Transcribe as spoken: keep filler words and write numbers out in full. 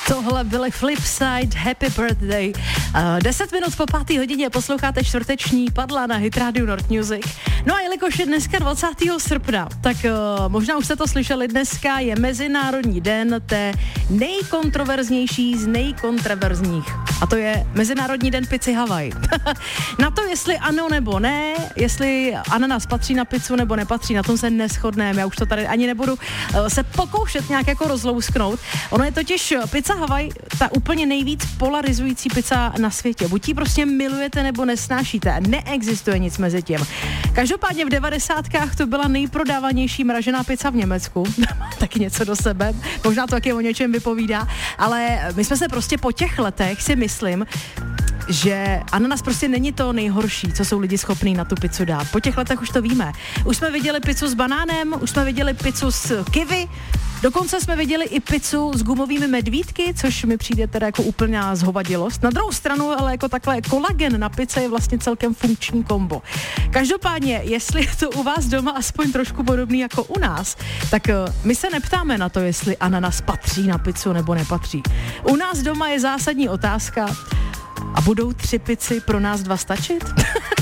Tohle byly Flipside, Happy Birthday. Uh, deset minut po páté hodině posloucháte čtvrteční Padla na Hit Radio North Music. No a jelikož je dneska dvacátého srpna, tak uh, možná už jste to slyšeli, dneska je Mezinárodní den té nejkontroverznější z nejkontroverzních. A to je Mezinárodní den pizzy Havaj. Na to, jestli ano nebo ne, jestli ananas patří na pizzu nebo nepatří, na tom se neshodneme. Já už to tady ani nebudu uh, se pokoušet nějak jako rozlousknout. Ono je totiž pizza Havaj ta úplně nejvíc polarizující pizza na světě. Buď ji prostě milujete nebo nesnášíte. Neexistuje nic mezi tím. Každopádně v devadesátkách to byla nejprodávanější mražená pizza v Německu. Taky něco do sebe. Možná to taky o něčem vypovídá. Ale my jsme se prostě po těch letech si myslím, že ananas prostě není to nejhorší, co jsou lidi schopní na tu pizzu dát. Po těch letech už to víme. Už jsme viděli pizzu s banánem, už jsme viděli pizzu s kiwi, dokonce jsme viděli i pizzu s gumovými medvídky, což mi přijde teda jako úplná zhovadilost. Na druhou stranu, ale jako takhle kolagen na pizze je vlastně celkem funkční kombo. Každopádně, jestli je to u vás doma aspoň trošku podobný jako u nás, tak my se neptáme na to, jestli ananas patří na pizzu nebo nepatří. U nás doma je zásadní otázka: a budou tři pici pro nás dva stačit?